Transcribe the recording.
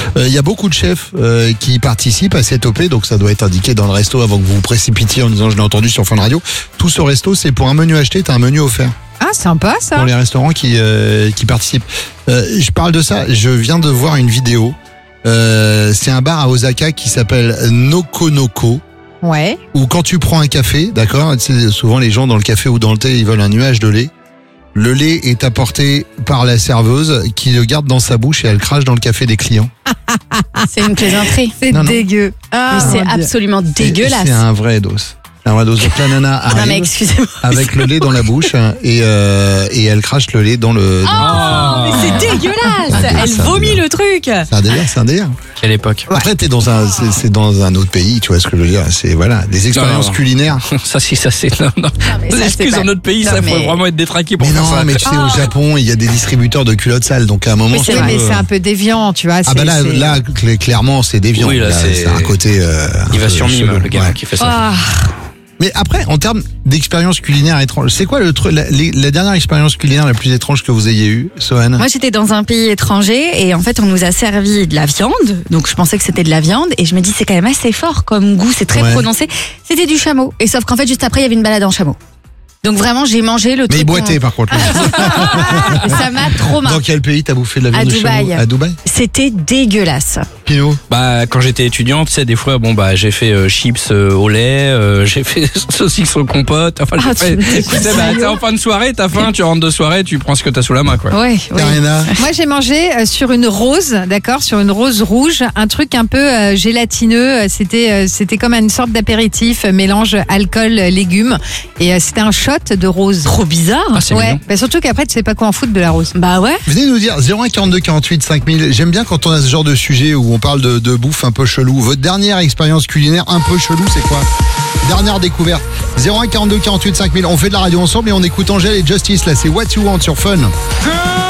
Il y a beaucoup de chefs qui participent à cette OP, donc ça doit être indiqué dans le resto avant que vous vous précipitiez en disant je l'ai entendu sur Fun Radio. Tout ce resto, c'est pour un menu acheté, t'as un menu offert. Ah, sympa ça. Pour les restaurants qui participent. Je parle de ça, je viens de voir une vidéo. C'est un bar à Osaka qui s'appelle Nokonoko. Ouais. Où quand tu prends un café, d'accord, souvent les gens dans le café ou dans le thé, ils veulent un nuage de lait. Le lait est apporté par la serveuse qui le garde dans sa bouche et elle crache dans le café des clients. C'est une plaisanterie. C'est Non. dégueu. Ah, Mais c'est mon Dieu. absolument dégueulasse. C'est un vrai dos. Un vrai dos. Donc la nana Non mais arrive excusez-moi. avec le lait dans la bouche et elle crache le lait dans le... Oh, mais c'est dégueulasse. Elle vomit le truc. C'est un délire. Quelle époque. Après, t'es dans c'est dans un autre pays, tu vois ce que je veux dire. C'est, voilà, des expériences Non. culinaires. Ça, c'est. Non. mais ça, Les c'est excuses pas- dans notre pays, Non, ça, faut mais- vraiment être détraqué pour Mais faire non, ça. mais tu sais, au Japon, il y a des distributeurs de culottes sales, donc à un moment, Oui, c'est je vrai. Mais peux- c'est un peu déviant, tu vois. Ah bah là, clairement, c'est déviant. Oui, là, c'est un côté. Il va un peu sur mime, chelou. le gars Ouais. qui fait ça. Ah, Mais après, en termes d'expérience culinaire étrange, c'est quoi la dernière expérience culinaire la plus étrange que vous ayez eue, Sohan? moi j'étais dans un pays étranger et en fait on nous a servi de la viande, donc je pensais que c'était de la viande et je me dis c'est quand même assez fort comme goût, c'est très Ouais. prononcé. C'était du chameau et sauf qu'en fait juste après il y avait une balade en chameau. Donc vraiment j'ai mangé le Mais truc. il boitait, par contre. Ça m'a trop marqué. Dans quel pays t'as bouffé de la viande À de Dubaï. chameau? À Dubaï. C'était dégueulasse. Pinot. Bah, quand j'étais étudiant, tu sais, des fois, j'ai fait chips au lait, j'ai fait saucisses au compote. Enfin, Ah, j'ai fait. tu me dis Tu sais, t'es en fin de soirée, t'as faim, tu rentres de soirée, tu prends ce que t'as sous la main, quoi. Ouais, ouais. Karina. Moi, j'ai mangé sur une rose, d'accord, sur une rose rouge, un truc un peu gélatineux. C'était comme une sorte d'apéritif, mélange alcool, légumes. Et c'était un shot de rose. Trop bizarre. Ah, c'est Ouais, mignon. bah, surtout qu'après, tu sais pas quoi en foutre de la rose. Bah ouais. Venez nous dire 01 42 48 5000. J'aime bien quand on a ce genre de sujet où on parle de bouffe un peu chelou. Votre dernière expérience culinaire un peu chelou, c'est quoi? Dernière découverte. 01 42 48 5000. On fait de la radio ensemble et on écoute Angèle et Justice. Là, c'est What You Want sur Fun.